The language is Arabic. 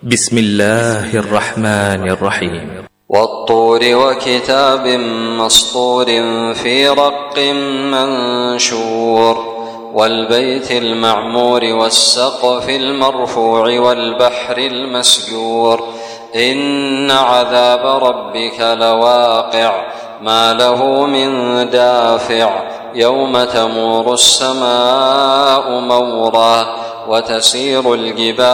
بسم الله الرحمن الرحيم. والطور وكتاب مسطور في رق منشور والبيت المعمور والسقف المرفوع والبحر المسجور إن عذاب ربك لواقع ما له من دافع يوم تمور السماء مورا وتسير الجبال